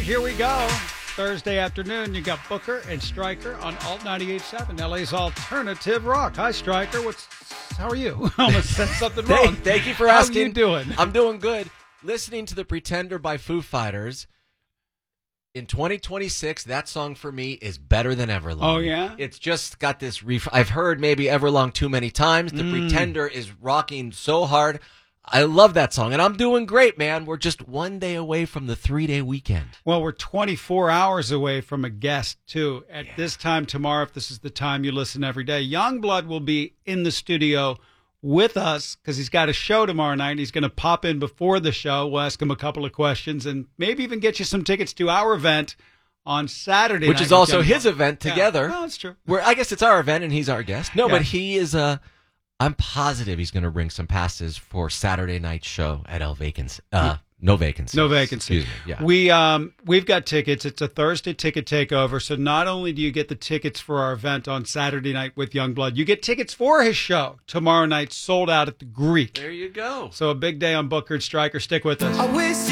here we go. Thursday afternoon, you got Booker and Stryker on Alt 98.7, LA's alternative rock. Hi, Stryker. How are you? I almost said something wrong. Thank you for asking. How are you doing? I'm doing good. Listening to The Pretender by Foo Fighters. In 2026, that song for me is better than Everlong. Oh, yeah? It's just got this I've heard maybe Everlong too many times. The Pretender is rocking so hard. I love that song, and I'm doing great, man. We're just one day away from the 3-day weekend. Well, we're 24 hours away from a guest, too. At this time tomorrow, if this is the time you listen every day, Youngblood will be in the studio with us because he's got a show tomorrow night. He's going to pop in before the show. We'll ask him a couple of questions and maybe even get you some tickets to our event on Saturday Which night is also Youngblood. his event together. Yeah. Well, that's true. I guess it's our event, and he's our guest. No, Yeah. but he is I'm positive he's going to bring some passes for Saturday night show at El Vacancy. No vacancy. No vacancy. Excuse me. Yeah. We've got tickets. It's a Thursday ticket takeover. So not only do you get the tickets for our event on Saturday night with Youngblood, you get tickets for his show tomorrow night, sold out at the Greek. There you go. So a big day on Booker and Stryker. Stick with us.